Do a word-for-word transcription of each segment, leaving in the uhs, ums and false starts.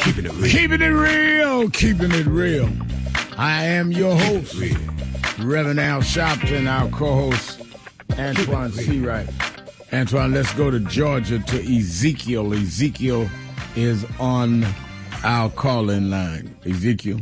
Keeping it real. Keeping it real. Keeping it real. I am your host, Reverend Al Sharpton, our co-host, Antoine Seawright. Antoine, let's go to Georgia to Ezekiel. Ezekiel is on our call-in line. Ezekiel.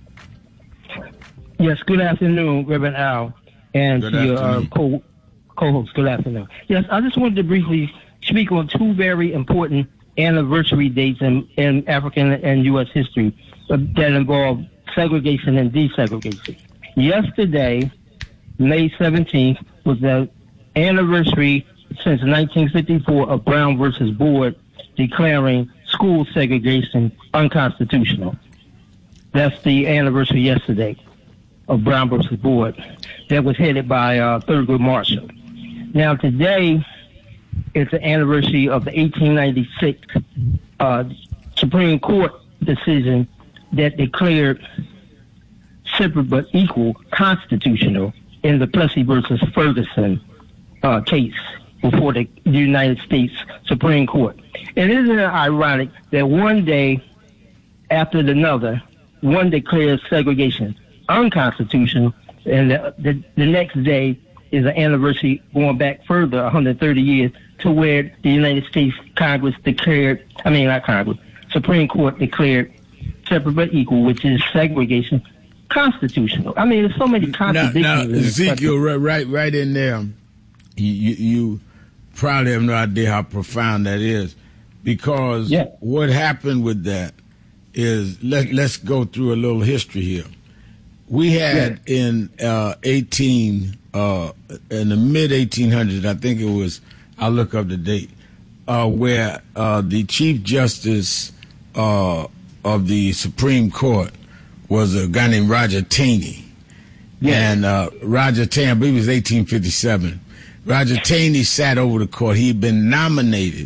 Yes, good afternoon, Reverend Al, and good to your uh, co- co-host. Good afternoon. Yes, I just wanted to briefly speak on two very important anniversary dates in, in African and U S history that involve segregation and desegregation. Yesterday, May seventeenth, was the anniversary since nineteen fifty-four of Brown versus Board declaring school segregation unconstitutional. That's the anniversary yesterday of Brown versus Board that was headed by uh, Thurgood Marshall. Now today is the anniversary of the eighteen ninety-six uh, Supreme Court decision that declared separate but equal constitutional in the Plessy versus Ferguson uh, case before the United States Supreme Court. And isn't it ironic that one day after another, one declares segregation unconstitutional, and the, the, the next day is an anniversary going back further, one hundred thirty years, to where the United States Congress declared, I mean not Congress, Supreme Court declared separate but equal, which is segregation, constitutional. I mean, there's so many contradictions. Now, now Ezekiel, right, right, right in there, you, you, you probably have no idea how profound that is, because yeah. what happened with that is, let, let's go through a little history here. We had yeah. in uh, eighteen, uh, in the mid eighteen hundreds, I think it was, I'll look up the date, uh, where uh, the Chief Justice uh, of the Supreme Court was a guy named Roger Taney. Yeah. And uh, Roger Taney, I believe it was eighteen fifty-seven. Roger Taney sat over the court. He'd been nominated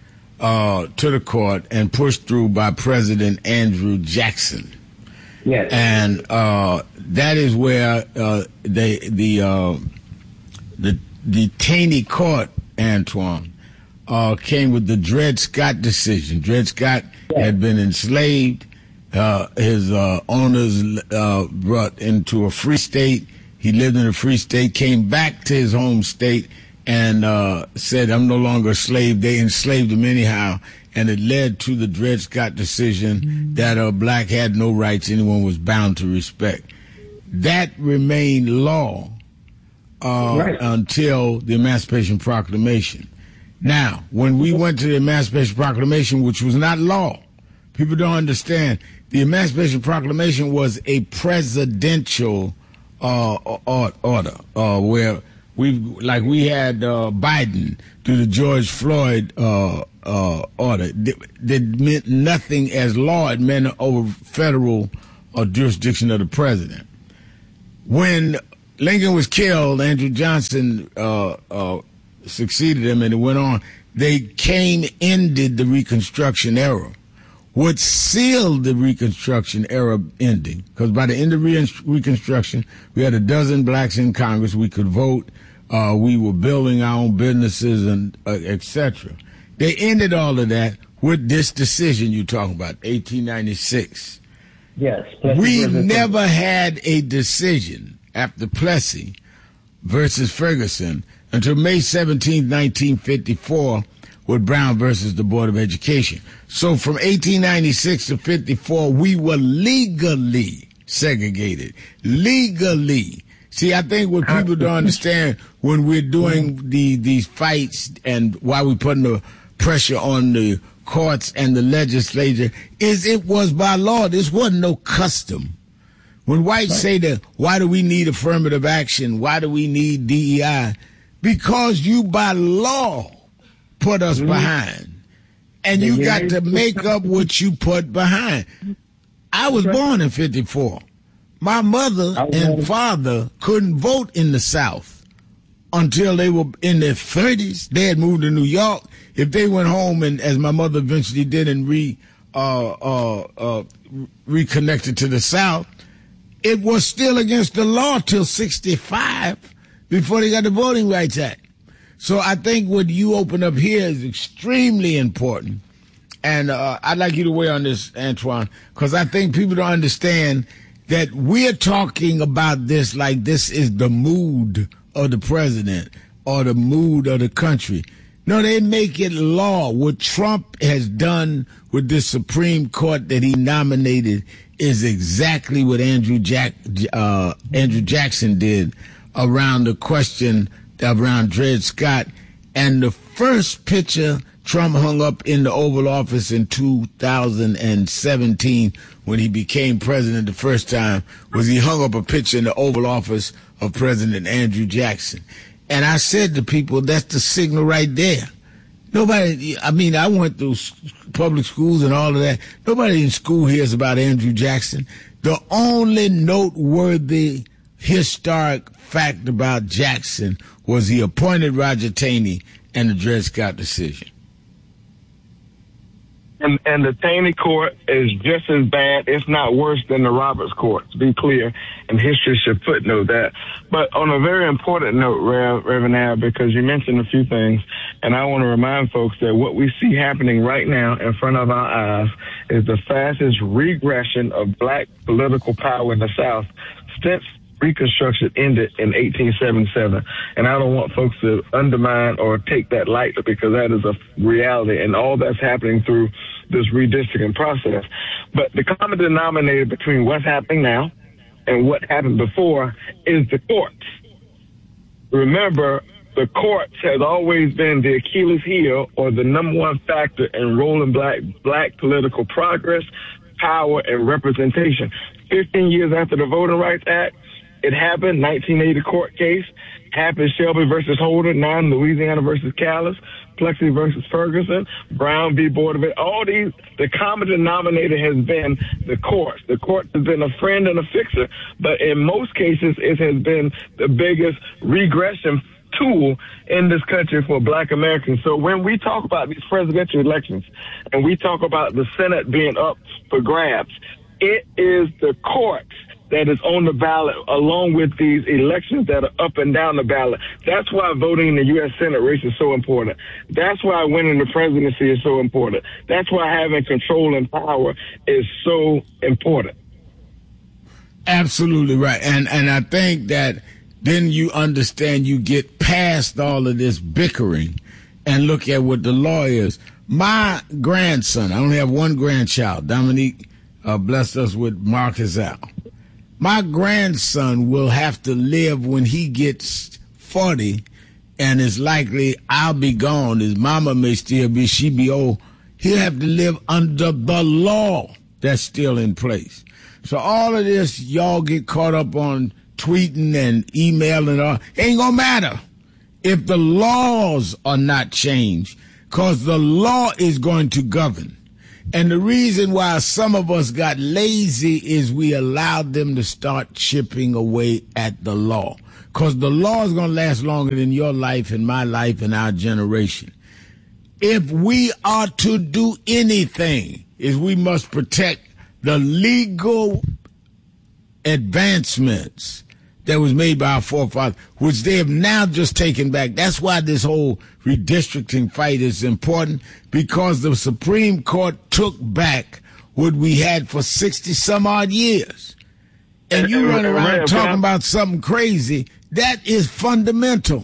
uh, to the court and pushed through by President Andrew Jackson. Yes. And uh, that is where uh, they, the, uh, the the Taney Court, Antoine, uh, came with the Dred Scott decision. Dred Scott yes. had been enslaved. Uh, his uh, owners uh, brought into a free state. He lived in a free state, came back to his home state, and uh, said, I'm no longer a slave. They enslaved him anyhow. And it led to the Dred Scott decision mm-hmm. that a black had no rights anyone was bound to respect. That remained law uh, right. until the Emancipation Proclamation. Now, when we went to the Emancipation Proclamation, which was not law, people don't understand, the Emancipation Proclamation was a presidential uh, order uh, where we, like we had uh, Biden through the George Floyd uh, uh, order. That meant nothing as law. It meant over federal uh, jurisdiction of the president. When Lincoln was killed, Andrew Johnson uh, uh, succeeded him, and it went on. They came, ended the Reconstruction era. What sealed the Reconstruction era ending, because by the end of Re- Reconstruction, we had a dozen blacks in Congress. We could vote. Uh, we were building our own businesses, and uh, et cetera. They ended all of that with this decision you're talking about, eighteen ninety-six. Yes. We never had a decision after Plessy versus Ferguson until May seventeenth, nineteen fifty-four, with Brown versus the Board of Education. So from eighteen ninety-six to fifty-four, we were legally segregated. Legally. See, I think what people don't understand when we're doing the these fights and why we're putting the pressure on the courts and the legislature is it was by law. This wasn't no custom. When whites say that, why do we need affirmative action? Why do we need D E I? Because you by law put us mm-hmm. behind. And you got to make up what you put behind. I was born in fifty-four. My mother and father couldn't vote in the South until they were in their thirties. They had moved to New York. If they went home, and as my mother eventually did, and re uh, uh, uh, reconnected to the South, it was still against the law till sixty-five before they got the Voting Rights Act. So I think what you open up here is extremely important. and uh, I'd like you to weigh on this, Antoine, because I think people don't understand that we're talking about this like this is the mood of the president or the mood of the country. No, they make it law. What Trump has done with this Supreme Court that he nominated is exactly what Andrew Jack, uh, Andrew Jackson did around the question around Dred Scott. And the first picture Trump hung up in the Oval Office in two thousand seventeen when he became president the first time was he hung up a picture in the Oval Office of President Andrew Jackson. And I said to people, that's the signal right there. Nobody, I mean, I went through public schools and all of that. Nobody in school hears about Andrew Jackson. The only noteworthy historic fact about Jackson was he appointed Roger Taney and the Dred Scott decision. And, and the Taney court is just as bad, if not worse, than the Roberts court, to be clear, and history should footnote that. But on a very important note, Rev, Reverend Al, because you mentioned a few things, and I want to remind folks that what we see happening right now in front of our eyes is the fastest regression of black political power in the South since Reconstruction ended in eighteen seventy-seven. And I don't want folks to undermine or take that lightly because that is a reality and all that's happening through this redistricting process. But the common denominator between what's happening now and what happened before is the courts. Remember, the courts has always been the Achilles heel or the number one factor in rolling black, black political progress, power, and representation. fifteen years after the Voting Rights Act, it happened, nineteen eighty court case, happened Shelby versus Holder, nine Louisiana versus Callis, Plexi versus Ferguson, Brown v. Board of It. All these, the common denominator has been the courts. The courts has been a friend and a fixer, but in most cases, it has been the biggest regression tool in this country for black Americans. So when we talk about these presidential elections and we talk about the Senate being up for grabs, it is the courts that is on the ballot along with these elections that are up and down the ballot. That's why voting in the U S Senate race is so important. That's why winning the presidency is so important. That's why having control and power is so important. Absolutely right. And and I think that then you understand you get past all of this bickering and look at what the law is. My grandson, I only have one grandchild, Dominique uh, blessed us with Marcus Al. My grandson will have to live when he gets forty, and it's likely I'll be gone. His mama may still be, she be old. He'll have to live under the law that's still in place. So all of this, y'all get caught up on tweeting and emailing, all, it ain't gonna matter if the laws are not changed, because the law is going to govern. And the reason why some of us got lazy is we allowed them to start chipping away at the law. Because the law is going to last longer than your life and my life and our generation. If we are to do anything, is we must protect the legal advancements that was made by our forefathers, which they have now just taken back. That's why this whole redistricting fight is important, because the Supreme Court took back what we had for sixty some odd years. And you run around talking about something crazy. That is fundamental.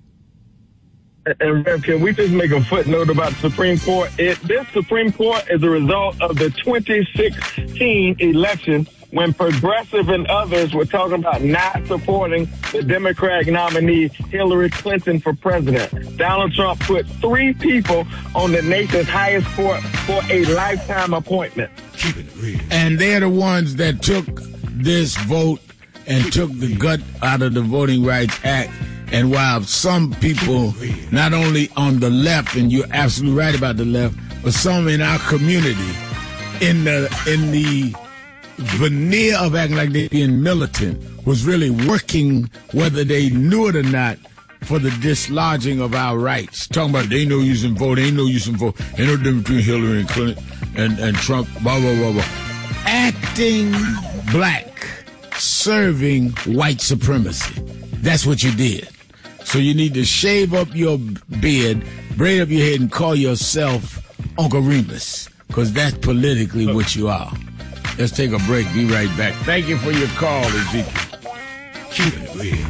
And Rev, can we just make a footnote about the Supreme Court? It, this Supreme Court is a result of the twenty sixteen election when Progressive and others were talking about not supporting the Democratic nominee Hillary Clinton for president. Donald Trump put three people on the nation's highest court for a lifetime appointment. Keep it real. And they're the ones that took this vote and took the gut out of the Voting Rights Act. And while some people, not only on the left, and you're absolutely right about the left, but some in our community, in the in the veneer of acting like they're being militant, was really working, whether they knew it or not, for the dislodging of our rights. Talking about they ain't no use in vote, ain't no use in vote, ain't no difference between Hillary and Clinton and, and Trump, blah, blah, blah, blah. Acting black, serving white supremacy. That's what you did. So you need to shave up your beard, braid up your head, and call yourself Uncle Remus, because that's politically what you are. Let's take a break. Be right back. Thank you for your call, Ezekiel. Keep it real.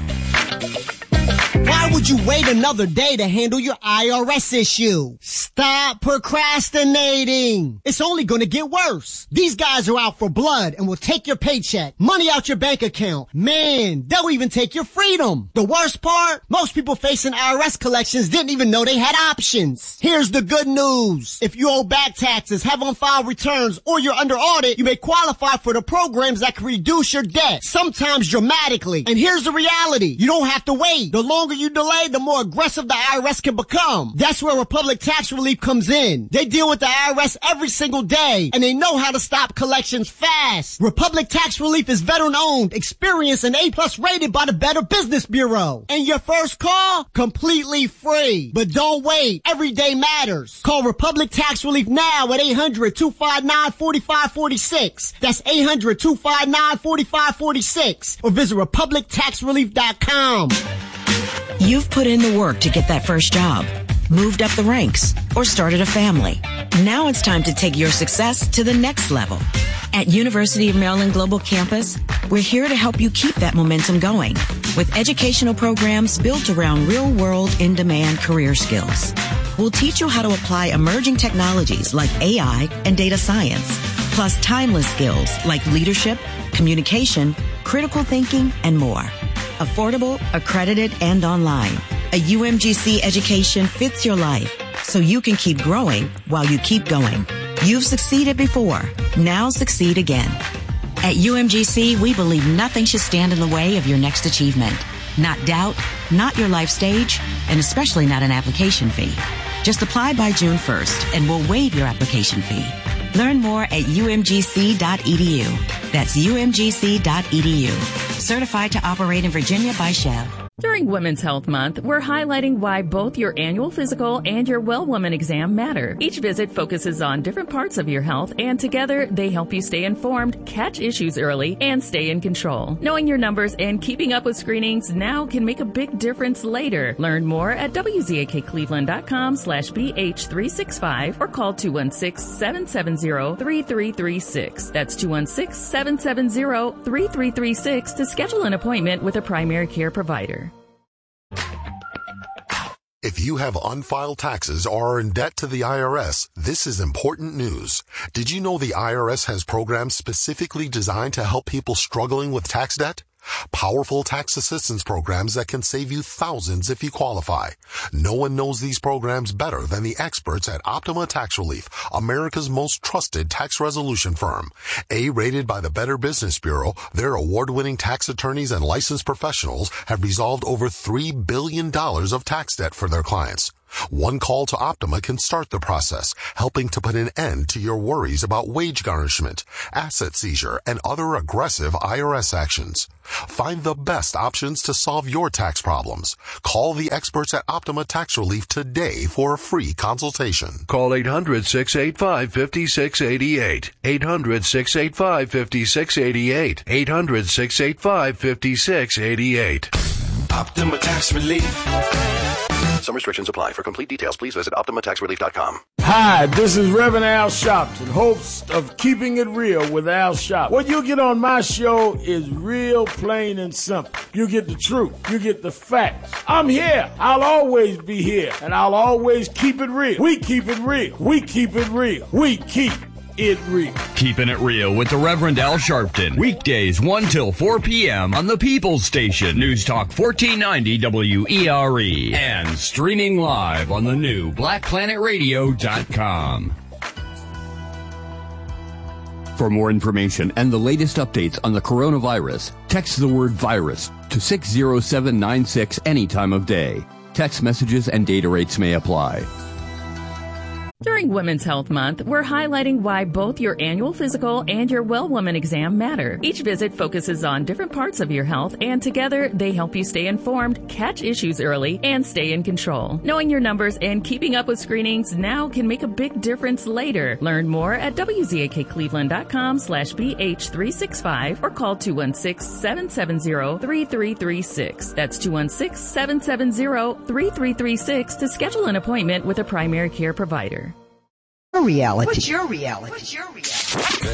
Why would you wait another day to handle your I R S issue? Stop procrastinating. It's only going to get worse. These guys are out for blood and will take your paycheck, money out your bank account. Man, they'll even take your freedom. The worst part? Most people facing I R S collections didn't even know they had options. Here's the good news. If you owe back taxes, have on-file returns, or you're under audit, you may qualify for the programs that can reduce your debt, sometimes dramatically. And here's the reality. You don't have to wait. The longer you delay, the more aggressive the I R S can become. That's where Republic Tax Relief comes in. They deal with the I R S every single day, and they know how to stop collections fast. Republic Tax Relief is veteran-owned, experienced, and A-plus rated by the Better Business Bureau. And your first call? Completely free. But don't wait. Every day matters. Call Republic Tax Relief now at eight hundred, two five nine, four five four six. That's eight hundred, two five nine, four five four six. Or visit republic tax relief dot com. You've put in the work to get that first job, moved up the ranks, or started a family. Now it's time to take your success to the next level. At University of Maryland Global Campus, we're here to help you keep that momentum going with educational programs built around real-world, in-demand career skills. We'll teach you how to apply emerging technologies like A I and data science, plus timeless skills like leadership, communication, critical thinking, and more. Affordable, accredited, and online. A U M G C education fits your life, so you can keep growing while you keep going. You've succeeded before. Now succeed again. At U M G C, we believe nothing should stand in the way of your next achievement. Not doubt, not your life stage, and especially not an application fee. Just apply by June first, and we'll waive your application fee. Learn more at U M G C dot E D U. That's U M G C dot E D U. Certified to operate in Virginia by Chev. During Women's Health Month, we're highlighting why both your annual physical and your Well Woman exam matter. Each visit focuses on different parts of your health, and together they help you stay informed, catch issues early, and stay in control. Knowing your numbers and keeping up with screenings now can make a big difference later. Learn more at W Z A K Cleveland dot com slash B H three six five or call two one six, seven seven zero, three three three six. That's two one six, seven seven zero, three three three six to schedule an appointment with a primary care provider. If you have unfiled taxes or are in debt to the I R S, this is important news. Did you know the I R S has programs specifically designed to help people struggling with tax debt? Powerful tax assistance programs that can save you thousands if you qualify. No one knows these programs better than the experts at Optima Tax Relief, America's most trusted tax resolution firm. A-rated by the Better Business Bureau, their award-winning tax attorneys and licensed professionals have resolved over three billion dollars of tax debt for their clients. One call to Optima can start the process, helping to put an end to your worries about wage garnishment, asset seizure, and other aggressive I R S actions. Find the best options to solve your tax problems. Call the experts at Optima Tax Relief today for a free consultation. Call eight hundred, six eight five, five six eight eight. eight hundred, six eight five, five six eight eight. eight hundred, six eight five, five six eight eight. Optima Tax Relief. Some restrictions apply. For complete details, please visit optima tax relief dot com. Hi, this is Reverend Al Sharpton, host of Keeping It Real with Al Sharpton. What you get on my show is real, plain, and simple. You get the truth. You get the facts. I'm here. I'll always be here, and I'll always keep it real. We keep it real. We keep it real. We keep it real. Keeping It Real with the Reverend Al Sharpton. Weekdays one till four p.m. on the People's Station. News Talk fourteen ninety W E R E. And streaming live on the new black planet radio dot com. For more information and the latest updates on the coronavirus, text the word virus to six zero seven nine six any time of day. Text messages and data rates may apply. During Women's Health Month, we're highlighting why both your annual physical and your Well Woman exam matter. Each visit focuses on different parts of your health, and together they help you stay informed, catch issues early, and stay in control. Knowing your numbers and keeping up with screenings now can make a big difference later. Learn more at W Z A K Cleveland dot com slash B H three six five or call two one six, seven seven zero, three three three six. That's two one six, seven seven zero, three three three six to schedule an appointment with a primary care provider. reality? What's your reality? What's your reality?